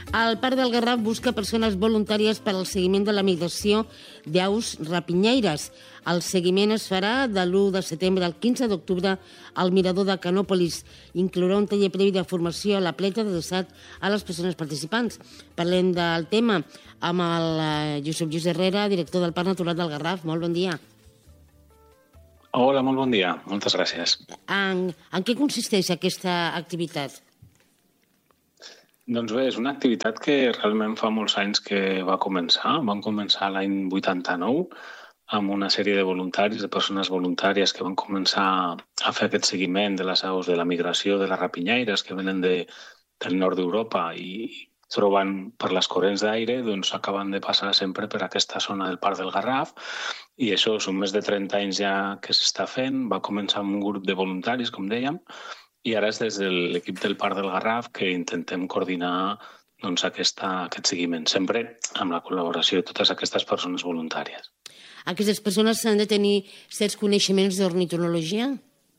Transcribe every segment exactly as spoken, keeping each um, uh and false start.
El Parc del Garraf busca persones voluntàries per al seguiment de la migració d'aus rapinyaires. El seguiment es farà de l'u de setembre al quinze d'octubre al Mirador de Canòpolis. Inclourà un taller previ de formació a la pleta adreçat a les persones participants. Parlem del tema amb el Josep Lluís Herrera, director del Parc Natural del Garraf. Molt bon dia. Hola, molt bon dia. Moltes gràcies. En, en què consisteix aquesta activitat? Doncs bé, és una activitat que realment fa molts anys que va començar. Van començar l'any vuitanta-nou amb una sèrie de voluntaris, de persones voluntàries que van començar a fer aquest seguiment de les aus de la migració de les rapinyaires que venen de, del nord d'Europa i troben per les corrents d'aire, doncs acaben de passar sempre per aquesta zona del Parc del Garraf i això són més de trenta anys ja que s'està fent. Va començar amb un grup de voluntaris, com dèiem, i ara és des de l'equip del Parc del Garraf que intentem coordinar doncs, aquesta, aquest seguiment, sempre amb la col·laboració de totes aquestes persones voluntàries. Aquestes persones han de tenir certs coneixements d'ornitologia?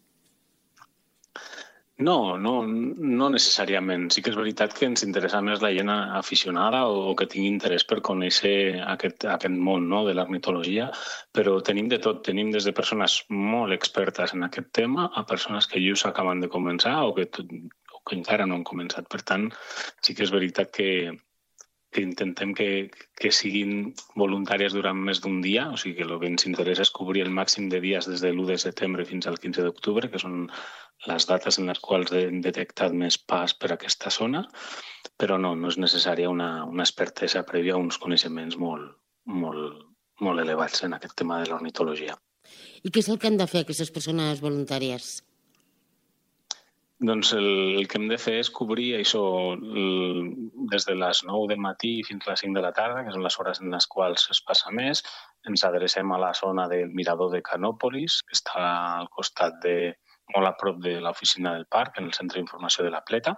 No, no, no necessàriament. Sí que és veritat que ens interessa més la gent aficionada o que tingui interès per conèixer aquest, aquest món, no?, de l'ornitologia, però tenim de tot. Tenim des de persones molt expertes en aquest tema a persones que just acaben de començar o que, o que encara no han començat. Per tant, sí que és veritat que, que intentem que, que siguin voluntàries durant més d'un dia, o sigui que el que ens interessa és cobrir el màxim de dies des de l'u de setembre fins al quinze d'octubre, que són les dates en les quals hem detectat més pas per aquesta zona, però no, no és necessària una, una expertesa prèvia, uns coneixements molt, molt, molt elevats en aquest tema de l'ornitologia. I què és el que han de fer aquestes persones voluntàries? Doncs el, el que hem de fer és cobrir això el, des de les nou del matí fins a les cinc de la tarda, que són les hores en les quals es passa més. Ens adrecem a la zona del Mirador de Canòpolis, que està al costat de, molt a prop de l'oficina del parc, en el centre d'informació de la Pleta.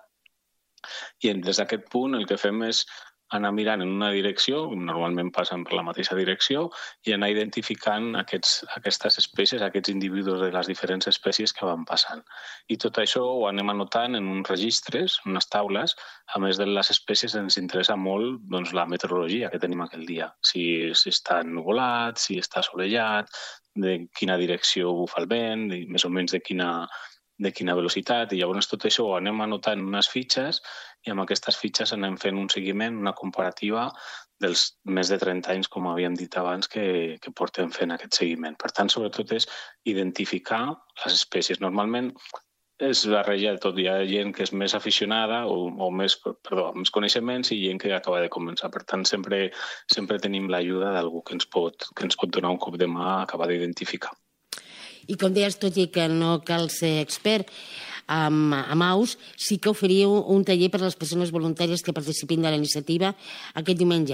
I des d'aquest punt el que fem és anar mirant en una direcció, normalment passen per la mateixa direcció, i anar identificant aquests, aquestes espècies, aquests individus de les diferents espècies que van passant. I tot això ho anem anotant en uns registres, unes taules. A més de les espècies ens interessa molt doncs, la meteorologia que tenim aquell dia. Si, si està ennuvolat, si està assolellat, de quina direcció bufa el vent, i més o menys de quina, de quina velocitat. I llavors tot això ho anem anotant en unes fitxes i amb aquestes fitxes anem fent un seguiment, una comparativa dels més de trenta anys, com havíem dit abans, que, que portem fent aquest seguiment. Per tant, sobretot és identificar les espècies. Normalment és barreja de tot. Hi ha gent que és més aficionada o, o més, perdó, amb més coneixements i gent que acaba de començar. Per tant, sempre, sempre tenim l'ajuda d'algú que ens pot, que ens pot donar un cop de mà a acabar d'identificar. I com deies, tot i que no cal ser expert amb, amb aus, sí que oferiu un taller per a les persones voluntàries que participin de la iniciativa aquest diumenge.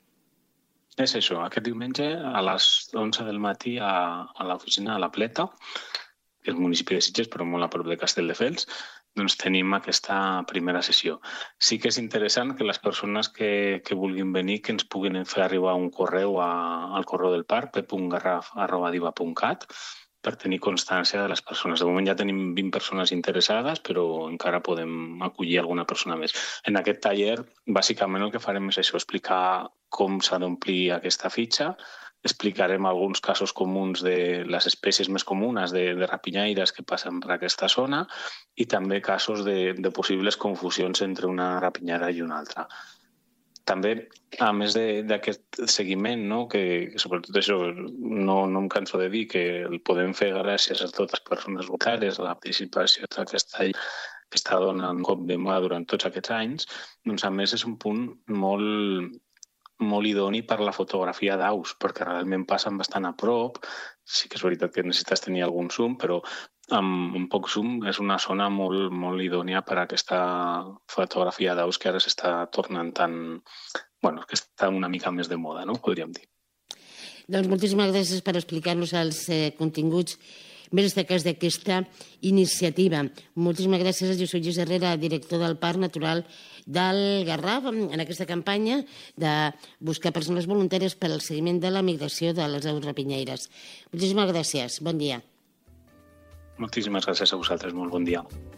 És això, aquest diumenge a les onze del matí a, a l'oficina de la Pleta, que és el municipi de Sitges, però molt a prop de Castelldefels, doncs tenim aquesta primera sessió. Sí que és interessant que les persones que, que vulguin venir que ens puguin fer arribar un correu a, al correu del parc, pe punt garraf arroba diva punt cat, per tenir constància de les persones. De moment ja tenim vint persones interessades, però encara podem acollir alguna persona més. En aquest taller, bàsicament el que farem és això, explicar com s'ha d'omplir aquesta fitxa, explicarem alguns casos comuns de les espècies més comunes de, de rapinyaires que passen per aquesta zona i també casos de, de possibles confusions entre una rapinyaire i una altra. També, a més d'aquest seguiment, no, que, que sobretot això no, no em canso de dir que el podem fer gràcies a totes les persones voluntàries, a la participació d'aquesta que està donant un cop de mà durant tots aquests anys, doncs a més és un punt molt, molt idoni per la fotografia d'aus, perquè realment passen bastant a prop. Sí que és veritat que necessites tenir algun zoom, però amb un poc zoom és una zona molt, molt idònia per a aquesta fotografia d'aus que ara s'està tornant tan... Bueno, que està una mica més de moda, no? Podríem dir. Doncs moltíssimes gràcies per explicar-nos els eh, continguts més destacats d'aquesta iniciativa. Moltíssimes gràcies a Josep Lluís Herrera, director del Parc Natural del Garraf, en aquesta campanya de buscar persones voluntàries per al seguiment de la migració de les aus rapinyaires. Moltíssimes gràcies. Bon dia. Moltíssimes gràcies a vosaltres. Molt bon dia.